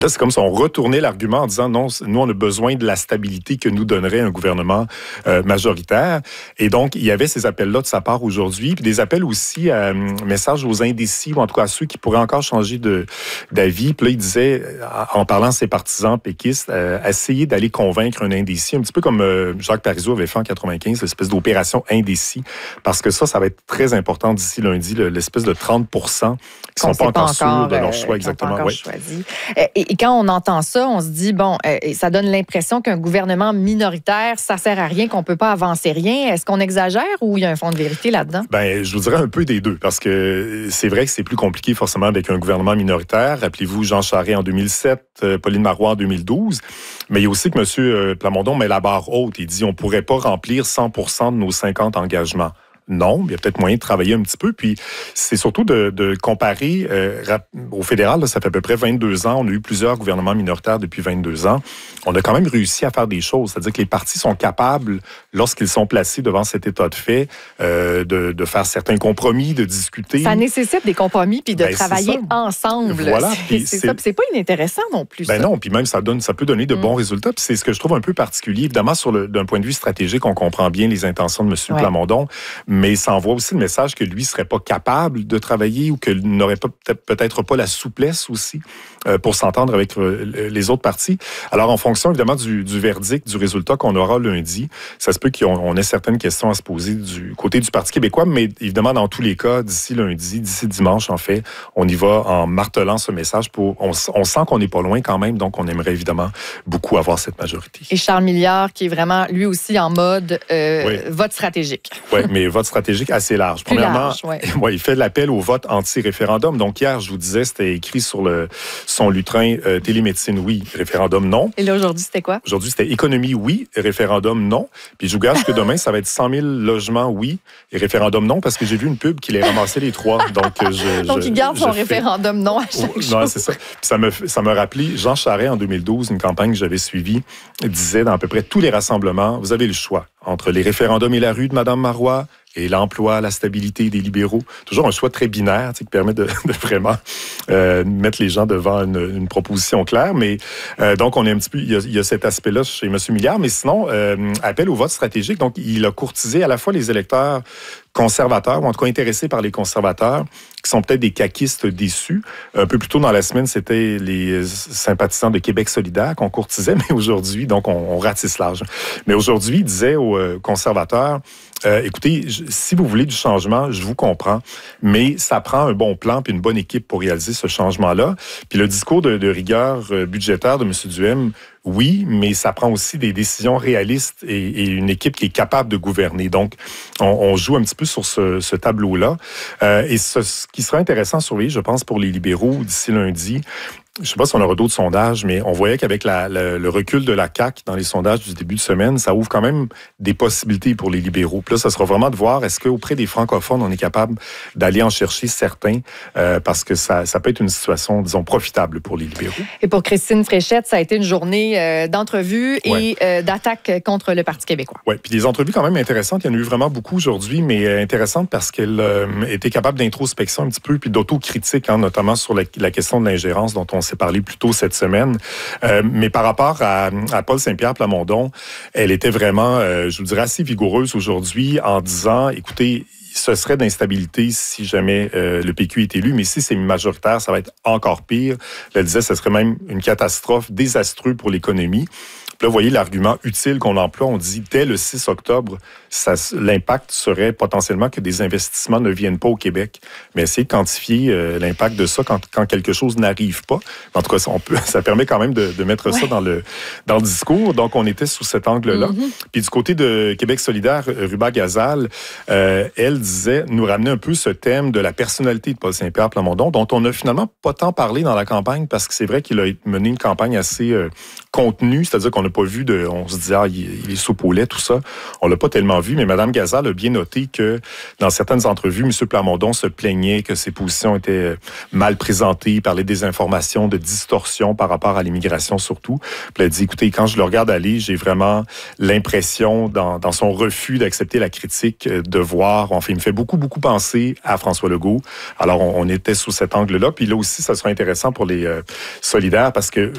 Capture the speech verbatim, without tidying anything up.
Là, c'est comme si on retournait l'argument en disant non, nous, on a besoin de la stabilité que nous donnerait un gouvernement euh, majoritaire. Et donc, il y avait ces appels-là de sa part aujourd'hui, puis des appels aussi à euh, messages aux indécis, ou en tout cas à ceux qui pourraient encore changer de, d'avis. Puis là, il disait, en parlant de ses partisans péquistes, euh, essayer d'aller convaincre un indécis, un petit peu comme euh, Jacques Parizeau avait fait en quatre-vingt-quinze, l'espèce d'opération indécis, parce que ça, ça va être très important d'ici lundi, l'espèce de trente pour cent qui ne sont pas, pas encore sûrs de leur choix, euh, exactement. Pas encore choisi. Et, et quand on entend ça, on se dit, bon, euh, ça donne l'impression qu'un gouvernement minoritaire, ça sert à rien, qu'on ne peut pas avancer rien. Est-ce qu'on exagère ou il y a un fond de vérité là-dedans? Bien, je vous dirais un peu des deux, parce que c'est vrai que c'est plus compliqué forcément avec un gouvernement minoritaire. Rappelez-vous Jean Charest en deux mille sept, euh, Pauline Marois en deux mille douze. Mais il y a aussi que M. Plamondon met la barre haute. Il dit, on ne pourrait pas remplir cent pour cent de nos cinquante engagements. Non, il y a peut-être moyen de travailler un petit peu. Puis, c'est surtout de, de comparer euh, au fédéral, là, ça fait à peu près vingt-deux ans. On a eu plusieurs gouvernements minoritaires depuis vingt-deux ans. On a quand même réussi à faire des choses. C'est-à-dire que les partis sont capables, lorsqu'ils sont placés devant cet état de fait, euh, de, de faire certains compromis, de discuter. Ça nécessite des compromis puis de ben, travailler ensemble. Voilà. C'est, c'est, c'est ça. Puis c'est pas inintéressant non plus. Ben ça. non, puis même ça donne, ça peut donner de mm. bons résultats. Puis c'est ce que je trouve un peu particulier. Évidemment, sur le, d'un point de vue stratégique, on comprend bien les intentions de M. Ouais. Plamondon, mais ça envoie aussi le message que lui ne serait pas capable de travailler ou qu'il n'aurait pas, peut-être, peut-être pas la souplesse aussi euh, pour s'entendre avec euh, les autres partis. Alors, en fonction, évidemment, du, du verdict, du résultat qu'on aura lundi, ça se peut qu'on ait certaines questions à se poser du côté du Parti québécois, mais évidemment, dans tous les cas, d'ici lundi, d'ici dimanche, en fait, on y va en martelant ce message. Pour, on, on sent qu'on n'est pas loin quand même, donc on aimerait évidemment beaucoup avoir cette majorité. Et Charles Milliard, qui est vraiment, lui aussi, en mode euh, oui. vote stratégique. Oui, mais vote stratégique assez large. Plus Premièrement, large, ouais. Ouais, il fait de l'appel au vote anti-référendum. Donc hier, je vous disais, c'était écrit sur le, son lutrin euh, télémédecine, oui, référendum, non. Et là, aujourd'hui, c'était quoi? Aujourd'hui, c'était économie, oui, référendum, non. Puis je vous gage que demain, ça va être cent mille logements, oui, et référendum, non, parce que j'ai vu une pub qui les ramassait les trois. Donc, je, donc je, il garde je son fais... référendum, non, à chaque oh, chose. Non, c'est ça. Puis ça me, ça me rappelait, Jean Charest, en deux mille douze, une campagne que j'avais suivie, disait dans à peu près tous les rassemblements, vous avez le choix entre les référendums et la rue de Mme Marois, et l'emploi, la stabilité des libéraux. Toujours un choix très binaire, tu sais, qui permet de, de vraiment euh, mettre les gens devant une, une proposition claire. Mais euh, donc, on est un petit peu, il y a, il y a cet aspect-là chez M. Milliard. Mais sinon, euh, appel au vote stratégique. Donc, il a courtisé à la fois les électeurs conservateurs, ou en tout cas intéressés par les conservateurs, qui sont peut-être des caquistes déçus. Un peu plus tôt dans la semaine, c'était les sympathisants de Québec solidaire qu'on courtisait, mais aujourd'hui, donc, on, on ratisse large. Mais aujourd'hui, il disait aux euh, conservateurs, euh, écoutez, je, si vous voulez du changement, je vous comprends, mais ça prend un bon plan puis une bonne équipe pour réaliser ce changement-là. Puis le discours de, de rigueur budgétaire de M. Duhem, oui, mais ça prend aussi des décisions réalistes et, et une équipe qui est capable de gouverner. Donc, on, on joue un petit peu sur ce, ce tableau-là. Euh, et ce, ce qui sera intéressant à surveiller, je pense, pour les libéraux d'ici lundi, je ne sais pas si on aura d'autres sondages, mais on voyait qu'avec la, la, le recul de la C A Q dans les sondages du début de semaine, ça ouvre quand même des possibilités pour les libéraux. Puis là, ça sera vraiment de voir est-ce qu'auprès des francophones, on est capable d'aller en chercher certains, euh, parce que ça, ça peut être une situation, disons, profitable pour les libéraux. Et pour Christine Fréchette, ça a été une journée euh, d'entrevues ouais. et euh, d'attaques contre le Parti québécois. Oui, puis des entrevues quand même intéressantes. Il y en a eu vraiment beaucoup aujourd'hui, mais euh, intéressantes parce qu'elle euh, était capable d'introspection un petit peu, puis d'autocritique, hein, notamment sur la, la question de l'ingérence dont on On s'est parlé plus tôt cette semaine. Euh, mais par rapport à, à Paul Saint-Pierre Plamondon, elle était vraiment, euh, je vous dirais, assez vigoureuse aujourd'hui en disant, écoutez, ce serait d'instabilité si jamais euh, le P Q est élu, mais si c'est majoritaire, ça va être encore pire. Elle disait, ce serait même une catastrophe désastreuse pour l'économie. Là, vous voyez l'argument utile qu'on emploie. On dit, dès le six octobre, ça, l'impact serait potentiellement que des investissements ne viennent pas au Québec. Mais essayer de quantifier euh, l'impact de ça quand, quand quelque chose n'arrive pas. En tout cas, ça, on peut, ça permet quand même de, de mettre ouais. ça dans le, dans le discours. Donc, on était sous cet angle-là. Mm-hmm. Puis du côté de Québec solidaire, Ruba Gazal, euh, elle disait, nous ramener un peu ce thème de la personnalité de Paul Saint-Pierre Plamondon, dont on n'a finalement pas tant parlé dans la campagne, parce que c'est vrai qu'il a mené une campagne assez euh, contenue, c'est-à-dire qu'on n'a pas vu de... On se dit, ah, il, il est soupe au lait, tout ça. On l'a pas tellement vu, mais Mme Gazal a bien noté que dans certaines entrevues, M. Plamondon se plaignait que ses positions étaient mal présentées, il parlait des informations, de distorsion par rapport à l'immigration surtout. Puis elle a dit, écoutez, quand je le regarde aller, j'ai vraiment l'impression, dans, dans son refus d'accepter la critique, de voir, enfin, il me fait beaucoup, beaucoup penser à François Legault. Alors, on, on était sous cet angle-là. Puis là aussi, ça sera intéressant pour les euh, solidaires, parce que